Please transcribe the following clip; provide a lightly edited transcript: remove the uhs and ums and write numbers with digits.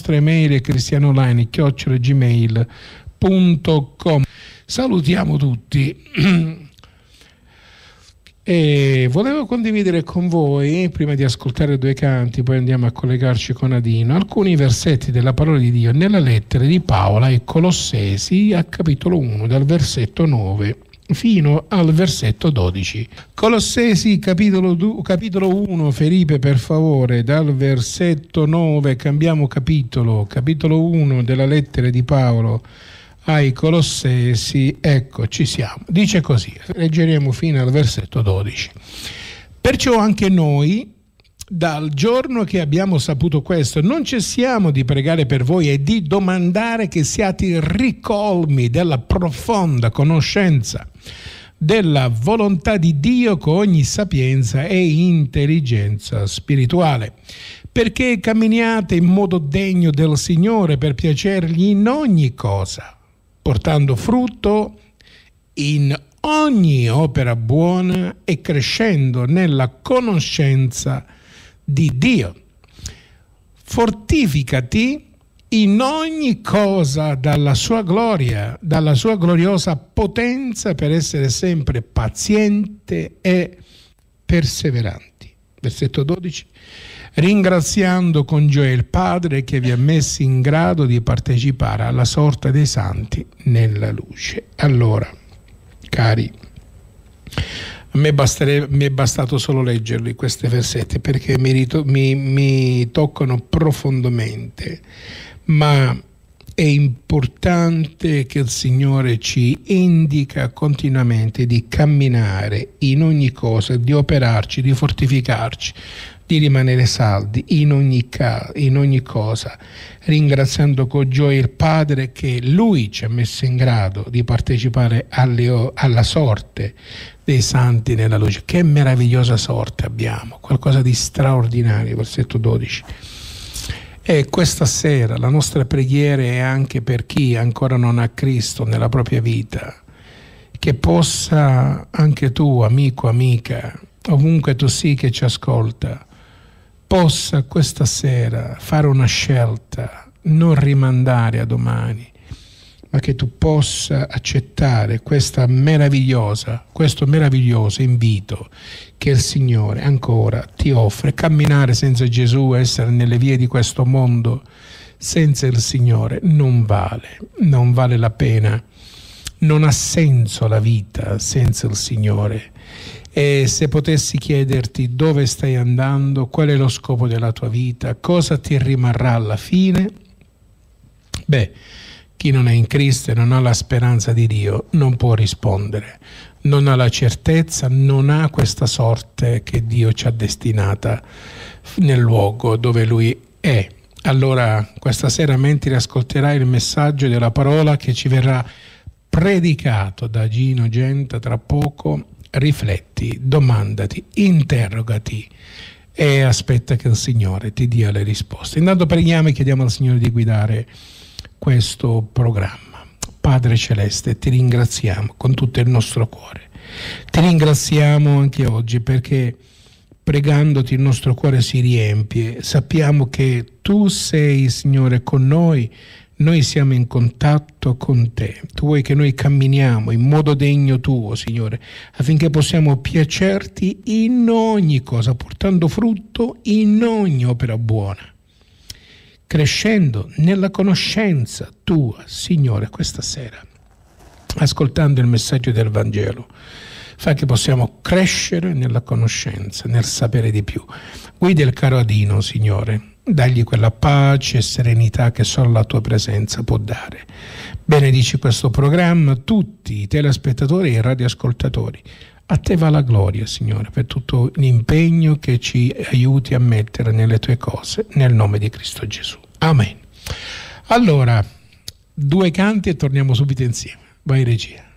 nostra email è cristianoonline@gmail.com. Salutiamo tutti. E volevo condividere con voi, prima di ascoltare due canti, poi andiamo a collegarci con Adino, alcuni versetti della parola di Dio nella lettera di Paolo ai Colossesi, a capitolo 1, dal versetto 9 fino al versetto 12. Colossesi capitolo 1, Felipe, per favore, dal versetto 9 cambiamo capitolo 1 della lettera di Paolo ai Colossesi. Ecco, ci siamo. Dice così, leggeremo fino al versetto 12. Perciò anche noi, dal giorno che abbiamo saputo questo, non cessiamo di pregare per voi e di domandare che siate ricolmi della profonda conoscenza della volontà di Dio con ogni sapienza e intelligenza spirituale, perché camminiate in modo degno del Signore per piacergli in ogni cosa, portando frutto in ogni opera buona e crescendo nella conoscenza di Dio. Fortificati in ogni cosa dalla sua gloria, dalla sua gloriosa potenza, per essere sempre paziente e perseveranti. Versetto 12. Ringraziando con gioia il Padre che vi ha messi in grado di partecipare alla sorte dei santi nella luce. Allora, cari, a me è bastato solo leggerli questi versetti perché mi toccano profondamente, ma è importante che il Signore ci indica continuamente di camminare in ogni cosa, di operarci, di fortificarci, di rimanere saldi in ogni cosa, ringraziando con gioia il Padre che Lui ci ha messo in grado di partecipare alla sorte dei santi nella luce. Che meravigliosa sorte abbiamo, qualcosa di straordinario. Versetto 12. E questa sera la nostra preghiera è anche per chi ancora non ha Cristo nella propria vita, che possa anche tu, amico, amica, ovunque tu sii che ci ascolta, possa questa sera fare una scelta, non rimandare a domani, ma che tu possa accettare questo meraviglioso invito che il Signore ancora ti offre. Camminare senza Gesù, essere nelle vie di questo mondo senza il Signore non vale la pena, non ha senso la vita senza il Signore. E se potessi chiederti dove stai andando, qual è lo scopo della tua vita, cosa ti rimarrà alla fine, chi non è in Cristo e non ha la speranza di Dio non può rispondere, non ha la certezza, non ha questa sorte che Dio ci ha destinata nel luogo dove Lui è. Allora questa sera, mentre ascolterai il messaggio della parola che ci verrà predicato da Gino Genta tra poco, rifletti, domandati, interrogati e aspetta che il Signore ti dia le risposte. Intanto preghiamo e chiediamo al Signore di guidare questo programma. Padre Celeste, ti ringraziamo con tutto il nostro cuore. Ti ringraziamo anche oggi perché pregandoti il nostro cuore si riempie. Sappiamo che tu sei, Signore, con noi siamo in contatto con te. Tu vuoi che noi camminiamo in modo degno tuo, Signore, affinché possiamo piacerti in ogni cosa, portando frutto in ogni opera buona, crescendo nella conoscenza tua, Signore, questa sera, ascoltando il messaggio del Vangelo. Fa che possiamo crescere nella conoscenza, nel sapere di più. Guida il caro Adino, Signore, dagli quella pace e serenità che solo la tua presenza può dare. Benedici questo programma, tutti i telespettatori e i radioascoltatori. A te va la gloria, Signore, per tutto l'impegno che ci aiuti a mettere nelle tue cose, nel nome di Cristo Gesù. Amen. Allora, due canti e torniamo subito insieme. Vai regia.